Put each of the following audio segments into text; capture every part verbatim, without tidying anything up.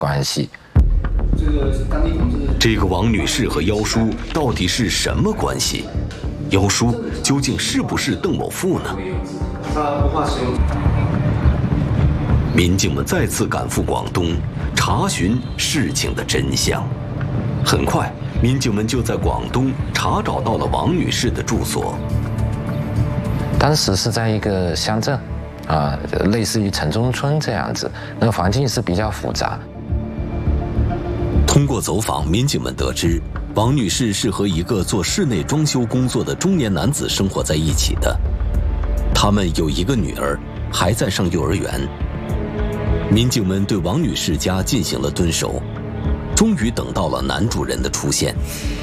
关系。 这个当地同志， 这个王女士和妖叔到底是什么关系？妖叔究竟是不是邓某富呢？ 他不怕使用。 民警们再次赶赴广东，查询事情的真相。很快，民警们就在广东查找到了王女士的住所。 当时是在一个乡镇，啊，类似于城中村这样子，那个环境是比较复杂。 通过走访，民警们得知，王女士是和一个做室内装修工作的中年男子生活在一起的。他们有一个女儿，还在上幼儿园。民警们对王女士家进行了蹲守，终于等到了男主人的出现。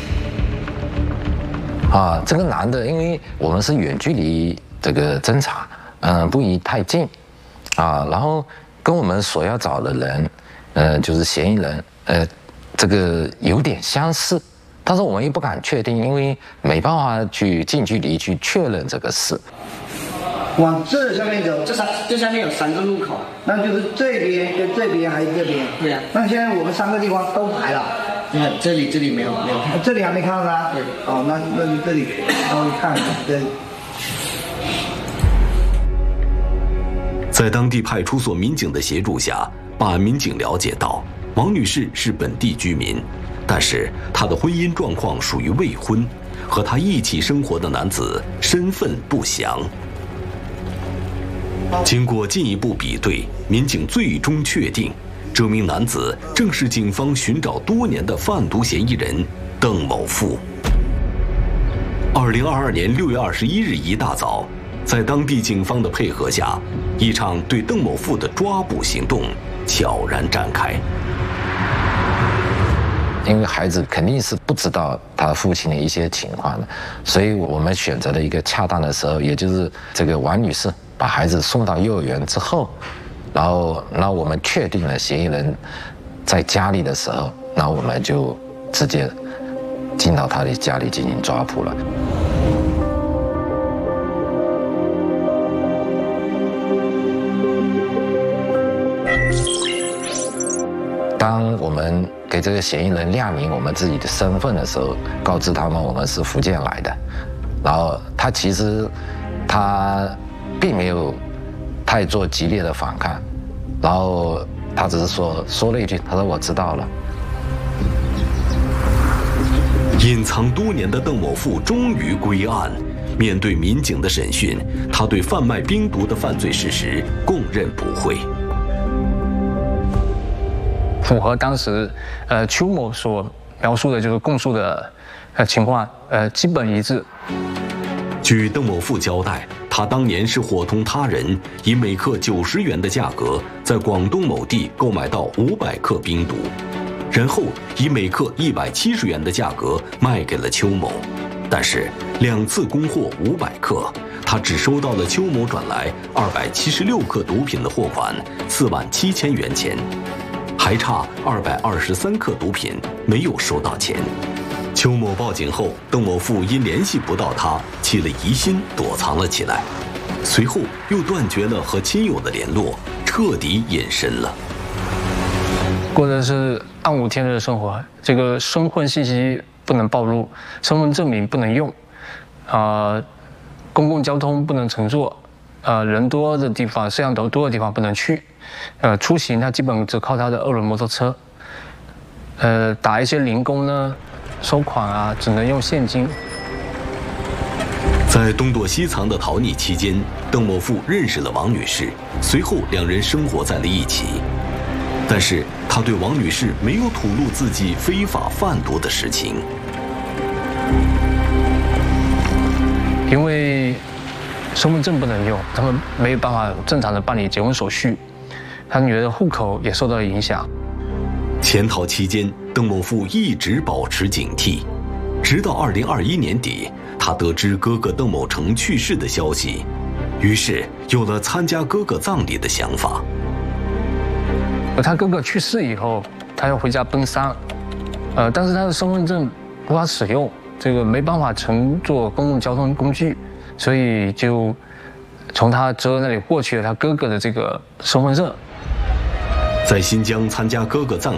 啊，这个男的，因为我们是远距离这个侦查，嗯、呃，不宜太近，啊，然后跟我们所要找的人，呃，就是嫌疑人，呃，这个有点相似，但是我们又不敢确定，因为没办法去近距离去确认这个事。 往这下面走， 这三这下面有三个路口， 那就是这边跟这边还是这边？ 对呀、啊。 那现在我们三个地方都排了。 你看这里这里没有没有看， 这里还没看到他。 对。 哦，那那你这里稍微看看，对。 在当地派出所民警的协助下，办案民警了解到，王女士是本地居民，但是她的婚姻状况属于未婚，和她一起生活的男子身份不详。经过进一步比对，民警最终确定，这名男子正是警方寻找多年的贩毒嫌疑人邓某富。二零二二年六月二十一日一大早，在当地警方的配合下，一场对邓某富的抓捕行动悄然展开。 因为孩子肯定是不知道他父亲的一些情况的，所以我们选择了一个恰当的时候，也就是这个王女士把孩子送到幼儿园之后，然后，然后我们确定了嫌疑人在家里的时候，那我们就直接进到他的家里进行抓捕了。当我们给这个嫌疑人亮明我们自己的身份的时候，告知他们我们是福建来的，然后他其实他并没有太做激烈的反抗，然后他只是说说了一句，他说我知道了。 隐藏多年的邓某富终于归案，面对民警的审讯，他对贩卖冰毒的犯罪事实供认不讳。 符合当时，呃，邱某所描述的，就是供述的，呃情况，呃，基本一致。 据邓某富交代，他当年是伙同他人，以每克九十元的价格，在广东某地购买到五百克冰毒，然后以每克一百七十元的价格卖给了邱某。但是两次供货五百克，他只收到了邱某转来二百七十六克毒品的货款四万七千元钱。还差二百二十三克毒品没有收到钱。邱某报警后，邓某富因联系不到他，起了疑心，躲藏了起来。随后又断绝了和亲友的联络，彻底隐身了。 过的是暗无天日的生活，这个身份信息不能暴露，身份证明不能用，啊、呃，公共交通不能乘坐，呃，人多的地方、摄像头多的地方不能去。呃，出行他基本只靠他的二轮摩托车，呃，打一些零工呢，收款啊，只能用现金。 在东躲西藏的逃匿期间，邓某富认识了王女士，随后两人生活在了一起。但是他对王女士没有吐露自己非法贩毒的实情， 因为身份证不能用，他们没有办法正常的办理结婚手续。他女儿的户口也受到了影响。 潜逃期间，邓某富一直保持警惕，直到二零二一年底，他得知哥哥邓某成去世的消息，于是有了参加哥哥葬礼的想法。 而他哥哥去世以后，他要回家奔丧，呃，但是他的身份证无法使用，这个没办法乘坐公共交通工具，所以就从他侄儿那里获取了他哥哥的这个身份证。 在新疆参加哥哥葬